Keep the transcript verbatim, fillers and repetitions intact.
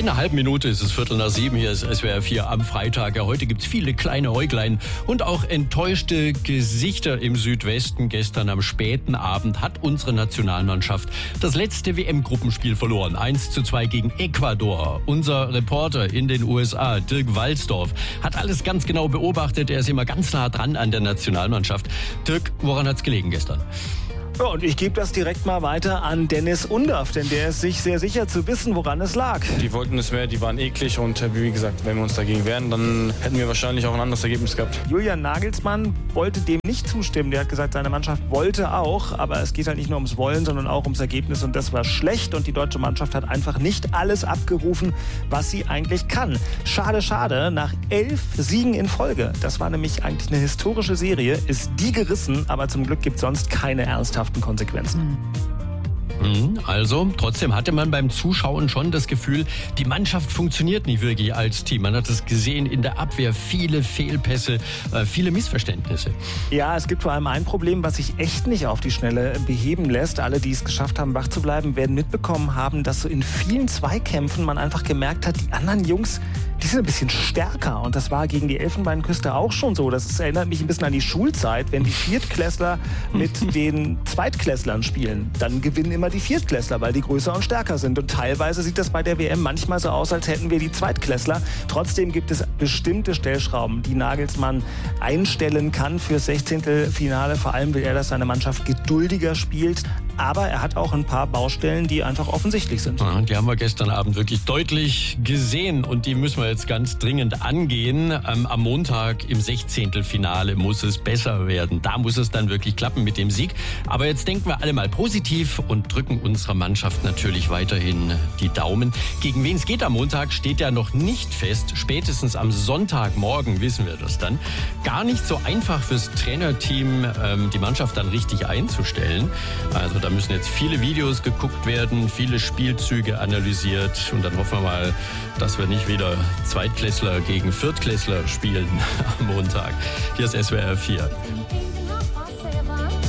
In einer halben Minute ist es Viertel nach sieben. Hier ist S W R vier am Freitag. Ja, heute gibt's viele kleine Äuglein und auch enttäuschte Gesichter im Südwesten. Gestern am späten Abend hat unsere Nationalmannschaft das letzte W M-Gruppenspiel verloren. eins zu zwei gegen Ecuador. Unser Reporter in den U S A, Dirk Walsdorf, hat alles ganz genau beobachtet. Er ist immer ganz nah dran an der Nationalmannschaft. Dirk, woran hat's gelegen gestern? Ja, und ich gebe das direkt mal weiter an Dennis Undaff, denn der ist sich sehr sicher zu wissen, woran es lag. Die wollten es mehr, die waren eklig und wie gesagt, wenn wir uns dagegen wehren, dann hätten wir wahrscheinlich auch ein anderes Ergebnis gehabt. Julian Nagelsmann wollte dem nicht zustimmen. Der hat gesagt, seine Mannschaft wollte auch, aber es geht halt nicht nur ums Wollen, sondern auch ums Ergebnis und das war schlecht und die deutsche Mannschaft hat einfach nicht alles abgerufen, was sie eigentlich kann. Schade, schade, nach elf Siegen in Folge, das war nämlich eigentlich eine historische Serie, ist die gerissen, aber zum Glück gibt es sonst keine ernsthaften Konsequenzen. Also, trotzdem hatte man beim Zuschauen schon das Gefühl, die Mannschaft funktioniert nicht wirklich als Team. Man hat es gesehen in der Abwehr, viele Fehlpässe, äh, viele Missverständnisse. Ja, es gibt vor allem ein Problem, was sich echt nicht auf die Schnelle beheben lässt. Alle, die es geschafft haben, wach zu bleiben, werden mitbekommen haben, dass so in vielen Zweikämpfen man einfach gemerkt hat, die anderen Jungs, die sind ein bisschen stärker. Und das war gegen die Elfenbeinküste auch schon so. Das erinnert mich ein bisschen an die Schulzeit, wenn die Viertklässler mit den Zweitklässlern spielen. Dann gewinnen immer die Viertklässler, weil die größer und stärker sind. Und teilweise sieht das bei der W M manchmal so aus, als hätten wir die Zweitklässler. Trotzdem gibt es bestimmte Stellschrauben, die Nagelsmann einstellen kann fürs Sechzehntelfinale. Vor allem will er, dass seine Mannschaft geduldiger spielt. Aber er hat auch ein paar Baustellen, die einfach offensichtlich sind. Ja, die haben wir gestern Abend wirklich deutlich gesehen und die müssen wir jetzt ganz dringend angehen. Ähm, am Montag im Sechzehntelfinale muss es besser werden. Da muss es dann wirklich klappen mit dem Sieg. Aber jetzt denken wir alle mal positiv und drücken unserer Mannschaft natürlich weiterhin die Daumen. Gegen wen es geht am Montag, steht ja noch nicht fest. Spätestens am Sonntagmorgen wissen wir das dann. Gar nicht so einfach fürs Trainerteam, ähm, die Mannschaft dann richtig einzustellen. Also da müssen jetzt viele Videos geguckt werden, viele Spielzüge analysiert und dann hoffen wir mal, dass wir nicht wieder Zweitklässler gegen Viertklässler spielen am Montag. Hier ist S W R vier.